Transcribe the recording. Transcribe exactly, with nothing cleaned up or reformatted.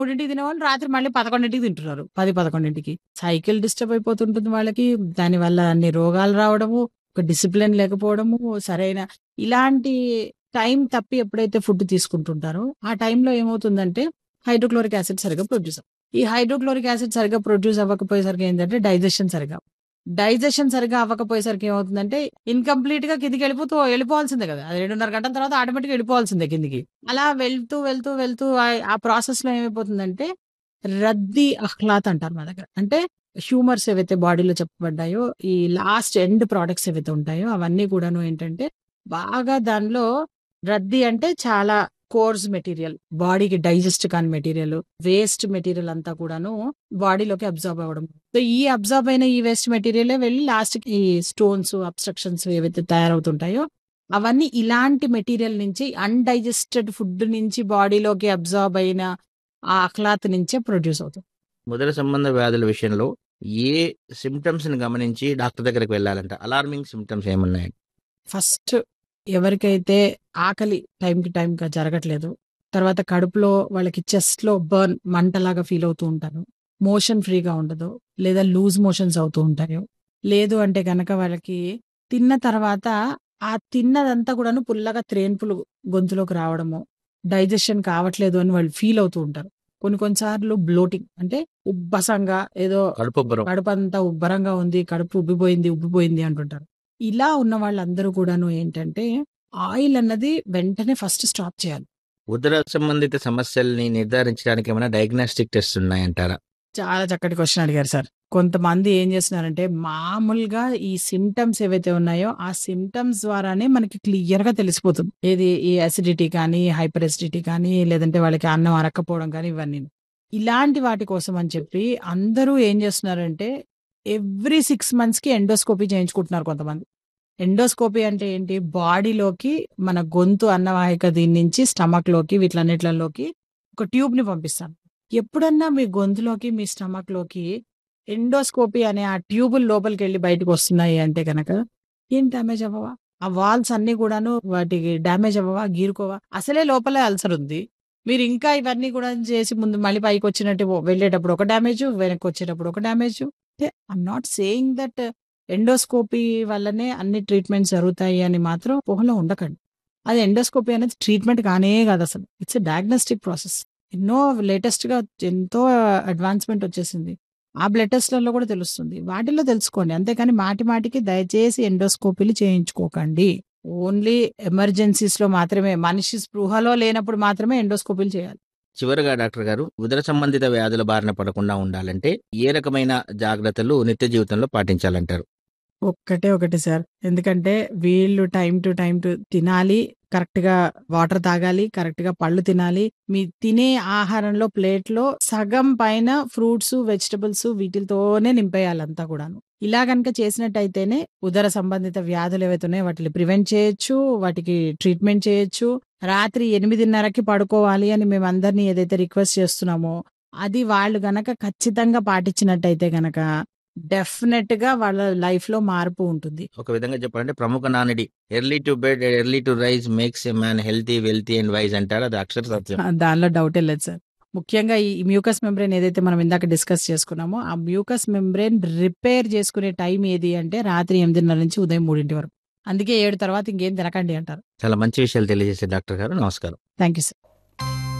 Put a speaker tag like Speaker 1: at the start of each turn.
Speaker 1: మూడుకి తినేవాళ్ళు రాత్రి మళ్ళీ పదకొండుకి తింటున్నారు. పది, పదకొండుకి సైకిల్ డిస్టర్బ్ అయిపోతుంటుంది వాళ్ళకి. దానివల్ల అన్ని రోగాలు రావడము, ఒక డిసిప్లిన్ లేకపోవడము, సరైన ఇలాంటి టైం తప్పి ఎప్పుడైతే ఫుడ్ తీసుకుంటుంటారో ఆ టైంలో ఏమవుతుందంటే హైడ్రోక్లోరిక్ యాసిడ్ సరిగ్గా ప్రొడ్యూస్ అవ్వదు. ఈ హైడ్రోక్లోరిక్ యాసిడ్ సరిగ్గా ప్రొడ్యూస్ అవ్వకపోయేసరికి ఏంటంటే డైజెషన్ సరిగ్గా డైజెషన్ సరిగ్గా అవ్వకపోయేసరికి ఏమవుతుందంటే ఇన్‌కంప్లీట్ గా కిందికి వెళ్ళిపోతూ వెళ్ళిపోవాల్సిందే కదా! అది రెండున్నర గంటల తర్వాత ఆటోమేటిక్‌గా వెళ్ళిపోవాల్సిందే కిందికి. అలా వెళ్తూ, వెళ్తూ, వెళ్తూ ఆహ్, ఆ ప్రాసెస్‌లో ఏమైపోతుందంటే రద్దీ అహ్లాత్ అంటారు మా దగ్గర. అంటే హ్యూమర్స్ ఏవైతే బాడీలో చెప్పబడ్డాయో, ఈ లాస్ట్ ఎండ్ ప్రొడక్ట్స్ ఏవైతే ఉంటాయో అవన్నీ కూడాను ఏంటంటే బాగా దానిలో రద్దీ అంటే చాలా కోర్స్ మెటీరియల్, బాడీకి డైజెస్ట్ కాని మెటీరియల్, వేస్ట్ మెటీరియల్ అంతా కూడాను బాడీలోకి అబ్జార్బ్ అవ్వడం. సో, ఈ అబ్జార్బ్ అయిన ఈ వేస్ట్ మెటీరియలే వెళ్ళి లాస్ట్‌కి ఈ స్టోన్స్, అబ్‌స్ట్రక్షన్స్ ఏవైతే తయారవుతుంటాయో అవన్నీ ఇలాంటి మెటీరియల్ నుంచి అన్‌డైజెస్టెడ్ ఫుడ్ నుంచి బాడీలోకి అబ్జార్బ్ అయిన ఆ అఖ్లాత్ నుంచే ప్రొడ్యూస్ అవుతుంది.
Speaker 2: ఉదర సంబంధ వ్యాధుల విషయంలో ఏ సిమ్టమ్స్‌ని గమనించి డాక్టర్ దగ్గరికి వెళ్ళాలంట? అలార్మింగ్ సిమ్టమ్స్ ఏమున్నాయండి?
Speaker 1: ఫస్ట్ ఎవరికైతే ఆకలి టైంకి టైంగా జరగట్లేదు, తర్వాత కడుపులో వాళ్ళకి చెస్ట్‌లో బర్న్ మంటలాగా ఫీల్ అవుతూ ఉంటారు, మోషన్ ఫ్రీగా ఉండదు, లేదా లూజ్ మోషన్స్ అవుతూ ఉంటాయో, లేదు అంటే గనక వాళ్ళకి తిన్న తర్వాత ఆ తిన్నదంతా కూడాను పుల్లగా త్రేన్పులు గొంతులోకి రావడము, డైజెషన్ కావట్లేదు అని వాళ్ళు ఫీల్ అవుతూ ఉంటారు. కొన్ని కొన్ని సార్లు బ్లోటింగ్ అంటే ఉబ్బసంగా ఏదో
Speaker 2: కడుపుబ్బరం.
Speaker 1: కడుపంతా ఉబ్బరంగా ఉంది, కడుపు ఉబ్బిపోయింది, ఉబ్బిపోయింది అంటుంటారు. ఇలా ఉన్న వాళ్ళందరూ కూడాను ఏంటంటే ఆయిల్ అన్నది వెంటనే ఫస్ట్ స్టాప్ చేయాలి.
Speaker 2: ఉదర సంబంధిత సమస్యల్ని నిర్ధారించడానికి ఏమైనా డయాగ్నోస్టిక్ టెస్ట్ ఉన్నాయంటారా?
Speaker 1: చాలా చక్కటి క్వెషన్ అడిగారు సార్. కొంతమంది ఏం చేస్తున్నారంటే మామూలుగా ఈ సింప్టమ్స్ ఏవైతే ఉన్నాయో ఆ సింప్టమ్స్ ద్వారానే మనకి క్లియర్‌గా తెలిసిపోతుంది. ఏది ఈ అసిడిటీ కానీ, హైపర్ అసిడిటీ కానీ, లేదంటే వాళ్ళకి అన్నం అరక్కపోవడం కానీ ఇవన్నీను. ఇలాంటి వాటి కోసం అని చెప్పి అందరూ ఏం చేస్తున్నారంటే ఎవ్రీ ఆరు మంత్స్‌కి ఎండోస్కోపీ చేయించుకుంటున్నారు కొంతమంది. ఎండోస్కోపీ అంటే ఏంటి? బాడీలోకి మన గొంతు అన్నవాహిక దీని నుంచి స్టమక్‌లోకి వీటిలన్నిట్లలోకి ఒక ట్యూబ్‌ని పంపిస్తాం. ఎప్పుడన్నా మీ గొంతులోకి, మీ స్టమక్‌లోకి ఎండోస్కోపీ అనే ఆ ట్యూబులు లోపలికెళ్ళి బయటకొస్తున్నాయి అంటే గనక ఏం డ్యామేజ్ అవ్వవా? ఆ వాల్స్ అన్నీ గూడాను వాటికి డ్యామేజ్ అవ్వవా? గీరుకోవా? అసలే లోపలే అల్సర్ ఉంది. మీరు ఇంకా ఇవన్నీ కూడా చేసి ముందు మళ్ళీ పైకొచ్చినట్టు ఓ వెళ్ళేటప్పుడు ఒక డ్యామేజు, వెనక్కొచ్చేటప్పుడు ఒక డ్యామేజు. అంటే I'm not saying that endoscopy వల్లనే అన్ని ట్రీట్మెంట్స్ జరుగుతాయి అని మాత్రం ఊహలో ఉండకండి. అది ఎండోస్కోపీ అనేది ట్రీట్మెంట్ కానే కాదసలు. It's a diagnostic process. ఎన్నో లేటెస్ట్‌గా ఎంతో అడ్వాన్స్‌మెంట్ వచ్చేసింది. ఆ బ్లడ్ టెస్ట్‌లలో కూడా తెలుస్తుంది. వాటిల్లో తెలుసుకోండి. అంతేకాని మాటి మాటికి దయచేసి ఎండోస్కోపీలు చేయించుకోకండి. ఓన్లీ ఎమర్జెన్సీస్‌లో మాత్రమే, మనిషి స్పృహలో లేనప్పుడు మాత్రమే ఎండోస్కోపీలు చేయాలి.
Speaker 2: చివరగా డాక్టర్ గారు, ఉదర సంబంధిత వ్యాధుల బారిన పడకుండా ఉండాలంటే ఏ రకమైన జాగ్రత్తలు నిత్య జీవితంలో పాటించాలంటారు?
Speaker 1: ఒక్కటే ఒకటి సార్. ఎందుకంటే వీళ్ళు టైమ్ టు టైమ్ టు తినాలి. కరెక్ట్‌గా వాటర్ తాగాలి. కరెక్ట్‌గా పళ్ళు తినాలి. మీ తినే ఆహారంలో ప్లేట్‌లో సగం పైన ఫ్రూట్సు, వెజిటబుల్సు వీటిలతోనే నింపేయాలంతా కూడాను. ఇలా గనక చేసినట్టయితేనే ఉదర సంబంధిత వ్యాధులు ఏవైతే ఉన్నాయో వాటిని ప్రివెంట్ చేయొచ్చు. వాటికి ట్రీట్మెంట్ చేయొచ్చు. రాత్రి 8:30కి పడుకోవాలి అని మేమందరిని ఏదైతే రిక్వెస్ట్ చేస్తున్నామో, అది వాళ్ళు గనక ఖచ్చితంగా పాటించినట్టయితే గనక డెఫినెట్‌గా వాళ్ళ లైఫ్‌లో మార్పు ఉంటుంది.
Speaker 2: ఒక విధంగా చెప్పాలంటే ప్రముఖ నానుడి early to bed, early to rise makes a man healthy, wealthy and vice అంటారు. అది అక్షర సత్యం.
Speaker 1: ఆ! దానిలో డౌటే లేదు సార్. ముఖ్యంగా ఈ మ్యూకస్ మెంబ్రేన్ ఏదైతే మనం ఇందాక డిస్కస్ చేసుకున్నామో, ఆ మ్యూకస్ మెంబ్రేన్ రిపేర్ చేసుకునే టైం ఏది అంటే రాత్రి ఎనిమిదిన్నర నుంచి ఉదయం మూడు వరకు. అందుకే ఏడు తర్వాత ఇంకేం తినకండి అంటారు.
Speaker 2: చాలా మంచి విషయాలు తెలియజేశారు డాక్టర్ గారు. నమస్కారం.
Speaker 1: Thank you sir.